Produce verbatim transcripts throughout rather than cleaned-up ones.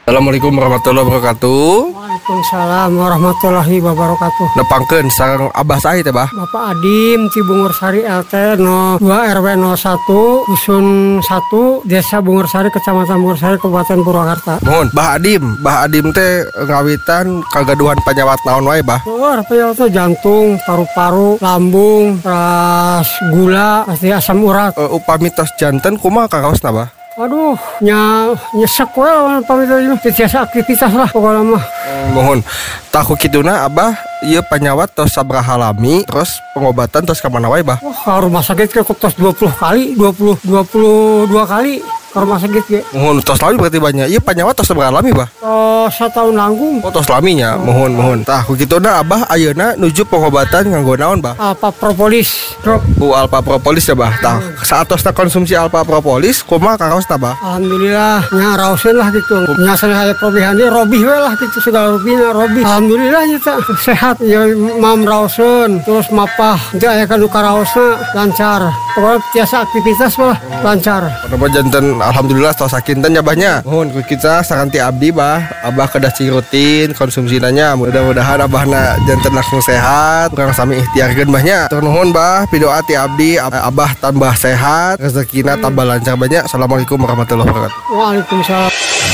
Assalamualaikum warahmatullahi wabarakatuh. Waalaikumsalam warahmatullahi wabarakatuh. Nepangkeun sareng Abah saha teh, Bah? Bapak Adim Ci Bungursari L T nol dua R W nol satu Dusun satu Desa Bungursari Kecamatan Bungursari Kabupaten Purwakarta. Mohon Bah Adim, Bah Adim teh ngawitan kagaduhan panyawat naon wae, Bah? Oh, penyawat teh jantung, paru-paru, lambung, terus gula, pasti asam urat. Uh, upami tos janten kumaha karaosna, Bah? Aduh, nya nyesek we lawan pamitonya tiasa aktivitas lah pokoknya mah. Mohon tahu kituna Abah ieu panyawat tos sabaraha lami terus pengobatan tos ka mana wae, Bah? Wah, ka rumah sakit ke tos dua puluh kali, dua puluh dua kali ke rumah sakit ge. Mohon tos lami berarti banyak. Ieu panyawat tos sabaraha lami, Bah? Tos sataun langgung. Oh, tos laminya. Mohon mohon. Tah ku kituna Abah ayeuna nuju pengobatan nganggo naon, Bah? Alpha Propolis drop. Bu Alpha Propolis ya, Bah. Tah saatosna konsumsi Alpha Propolis kumaha karaosna, Bah? Alhamdulillah nya raoseun lah gitu. Nya saya probihan dia robih we lah gitu segala robihna robih. Alhamdulillah nya sehat ya mam raoseun terus mapah teu aya kanu karaosna lancar. Pokoknya tiasa aktivitas mah lancar. Kenapa janten alhamdulillah tos sakinten nya, Bahnya. Mohon ku kita sakanti abdi, Bah. Abah kedah cing rutin konsumsinanya. Mudah-mudahan Abahna janten langsung sehat. Kurang sami ikhtiarkeun, Bahnya. Tur nuhun, Bah. Pidoa ti abdi Abah tambah sehat, rezekina tambah lancar, Bahnya. Assalamualaikum warahmatullahi wabarakatuh. Waalaikumsalam.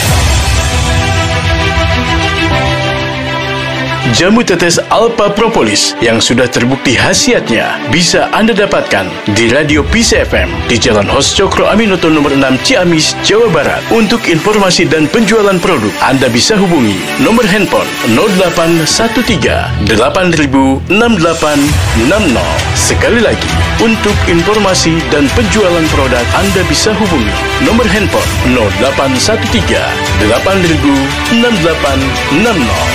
Jamu tetes Alpha Propolis yang sudah terbukti khasiatnya bisa Anda dapatkan di Radio Peace F M di Jalan Hos Cokro Aminoto nomor enam Ciamis, Jawa Barat. Untuk informasi dan penjualan produk, Anda bisa hubungi nomor handphone nol delapan satu tiga delapan nol enam delapan enam nol. Sekali lagi, untuk informasi dan penjualan produk, Anda bisa hubungi nomor handphone nol delapan satu tiga delapan nol enam delapan enam nol.